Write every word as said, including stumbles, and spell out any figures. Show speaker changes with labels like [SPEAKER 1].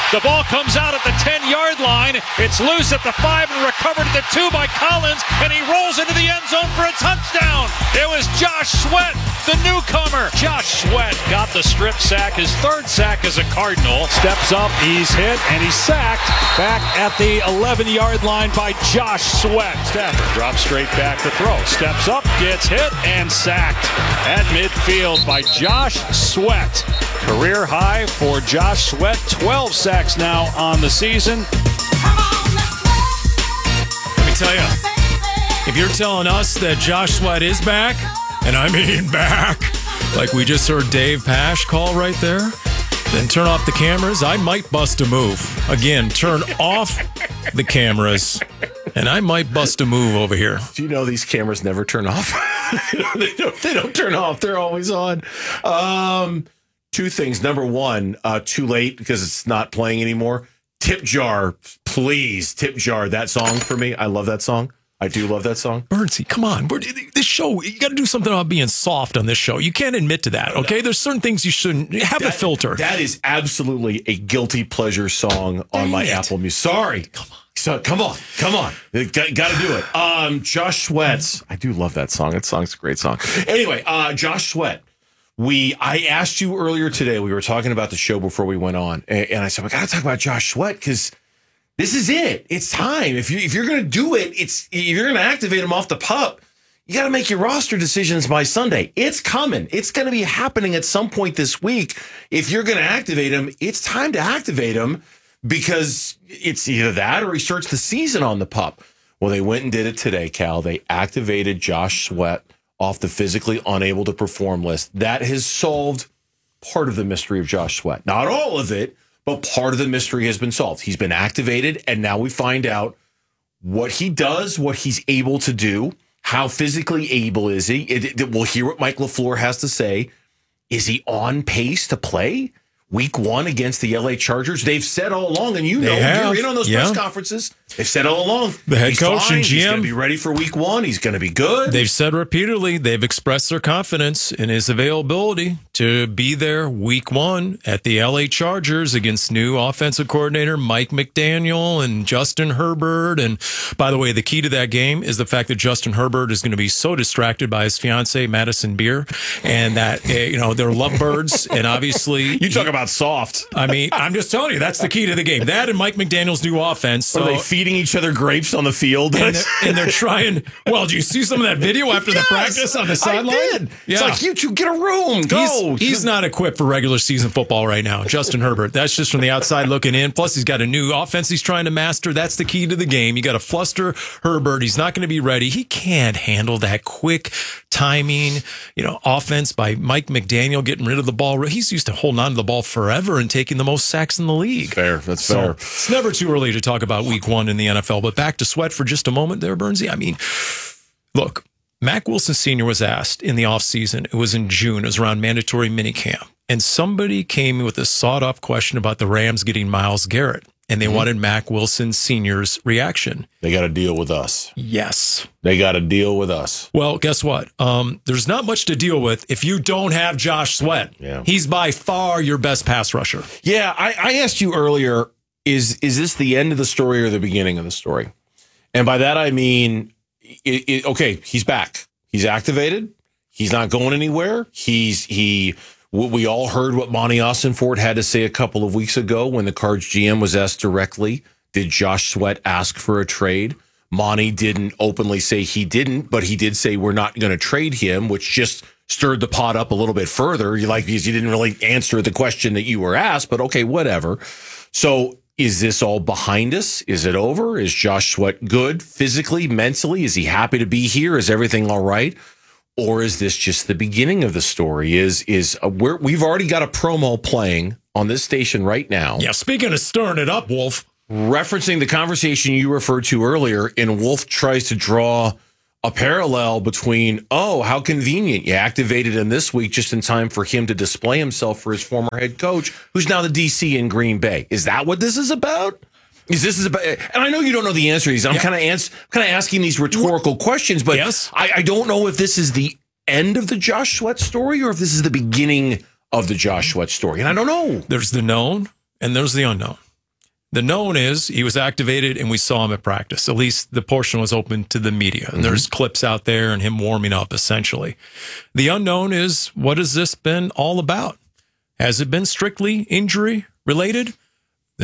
[SPEAKER 1] The ball comes out at the ten-yard line. It's loose at the five and recovered at the two by Collins, and he rolls into the end zone for a touchdown. It was Josh Sweat, the newcomer. Josh Sweat got the strip sack, his third sack as a Cardinal. Steps up, he's hit, and he's sacked back at the eleven-yard line by Josh Sweat. Stafford drops straight back to throw. Steps up, gets hit, and sacked at midfield by Josh Sweat. Career high for Josh Sweat, twelve sacks now on the season.
[SPEAKER 2] Let me tell you, if you're telling us that Josh Sweat is back, and I mean back, like we just heard Dave Pasch call right there, then turn off the cameras. I might bust a move. Again, turn off the cameras, and I might bust a move over here.
[SPEAKER 3] Do you know these cameras never turn off? they, don't, they don't turn off. They're always on. Um, two things. Number one, uh, too late because it's not playing anymore. Tip Jar, please. Tip Jar, that song for me. I love that song. I do love that song.
[SPEAKER 2] Bernsey, come on. We're, this show, you got to do something about being soft on this show. You can't admit to that, okay? There's certain things you shouldn't have
[SPEAKER 3] that,
[SPEAKER 2] a filter.
[SPEAKER 3] That is absolutely a guilty pleasure song on
[SPEAKER 2] Dang
[SPEAKER 3] my
[SPEAKER 2] it.
[SPEAKER 3] Apple Music. Sorry. Come on. So, come on. Come on. Got, got to do it. Um, Josh Sweat. I do love that song. That song's a great song. Anyway, uh, Josh Sweat. We, I asked you earlier today, we were talking about the show before we went on, and, and I said, we got to talk about Josh Sweat because this is it. It's time. If you if you're going to do it, it's if you're going to activate him off the pup, you got to make your roster decisions by Sunday. It's coming. It's going to be happening at some point this week. If you're going to activate him, it's time to activate him because it's either that or he starts the season on the pup. Well, they went and did it today, Cal. They activated Josh Sweat off the physically unable to perform list. That has solved part of the mystery of Josh Sweat. Not all of it, but part of the mystery has been solved. He's been activated, and now we find out what he does, what he's able to do, how physically able is he. It, it, we'll hear what Mike LaFleur has to say. Is he on pace to play week one against the L A Chargers? They've said all along, and you know, you're in on those
[SPEAKER 2] yeah.
[SPEAKER 3] press conferences. They've said all along.
[SPEAKER 2] The head
[SPEAKER 3] he's
[SPEAKER 2] coach
[SPEAKER 3] fine.
[SPEAKER 2] and G M.
[SPEAKER 3] He's going to be ready for week one. He's going to be good.
[SPEAKER 2] They've said repeatedly, they've expressed their confidence in his availability to be there week one at the L A Chargers against new offensive coordinator Mike McDaniel and Justin Herbert. And by the way, the key to that game is the fact that Justin Herbert is going to be so distracted by his fiancee, Madison Beer, and that, uh, you know, they're lovebirds. And obviously,
[SPEAKER 3] you talk about soft.
[SPEAKER 2] I mean, I'm just telling you, that's the key to the game. That and Mike McDaniel's new offense. So,
[SPEAKER 3] Are they feeding each other grapes on the field?
[SPEAKER 2] And they're, and they're trying. Well, do you see some of that video after
[SPEAKER 3] yes,
[SPEAKER 2] the practice on the sideline?
[SPEAKER 3] I did.
[SPEAKER 2] Yeah.
[SPEAKER 3] It's like, you two get a room. Go.
[SPEAKER 2] He's, he's not equipped for regular season football right now, Justin Herbert. That's just from the outside looking in. Plus, he's got a new offense he's trying to master. That's the key to the game. You got to fluster Herbert. He's not going to be ready. He can't handle that quick timing, you know, offense by Mike McDaniel getting rid of the ball. He's used to holding on to the ball forever and taking the most sacks in the league.
[SPEAKER 3] Fair. That's
[SPEAKER 2] so
[SPEAKER 3] fair.
[SPEAKER 2] It's never too early to talk about week one in the N F L. But back to Sweat for just a moment there, Bernsey. I mean, look, Mack Wilson Senior was asked in the offseason. It was in June. It was around mandatory minicamp. And somebody came with a sawed-off question about the Rams getting Myles Garrett. And they mm-hmm. wanted Mack Wilson Senior's reaction.
[SPEAKER 3] They got to deal with us.
[SPEAKER 2] Yes.
[SPEAKER 3] They got to deal with us.
[SPEAKER 2] Well, guess what? Um, there's not much to deal with if you don't have Josh Sweat.
[SPEAKER 3] Yeah.
[SPEAKER 2] He's by far your best pass rusher.
[SPEAKER 3] Yeah, I, I asked you earlier, is is this the end of the story or the beginning of the story? And by that, I mean, it, it, okay, he's back. He's activated. He's not going anywhere. He's he. We all heard what Monty Ossenfort had to say a couple of weeks ago when the Cards G M was asked directly, did Josh Sweat ask for a trade? Monty didn't openly say he didn't, but he did say we're not going to trade him, which just stirred the pot up a little bit further. You like because you didn't really answer the question that you were asked, but okay, whatever. So is this all behind us? Is it over? Is Josh Sweat good physically, mentally? Is he happy to be here? Is everything all right? Or is this just the beginning of the story? Is is uh, we're, we've already got a promo playing on this station right now.
[SPEAKER 2] Yeah, speaking of stirring it up, Wolf.
[SPEAKER 3] Referencing the conversation you referred to earlier, and Wolf tries to draw a parallel between, oh, how convenient. You activated him this week just in time for him to display himself for his former head coach, who's now the D C in Green Bay. Is that what this is about? Is this is about? And I know you don't know the answer to these. I'm yeah. kind of ans- kind of asking these rhetorical questions, but
[SPEAKER 2] yes.
[SPEAKER 3] I, I don't know if this is the end of the Josh Sweat story or if this is the beginning of the Josh Sweat story. And I don't know.
[SPEAKER 2] There's the known and there's the unknown. The known is he was activated and we saw him at practice. At least the portion was open to the media. And mm-hmm. there's clips out there and him warming up, essentially. The unknown is, what has this been all about? Has it been strictly injury related?